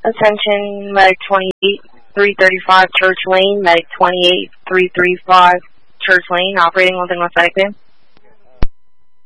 Attention, Medic 28-335 Church Lane, Medic 28-335 Church Lane, operating within West Side.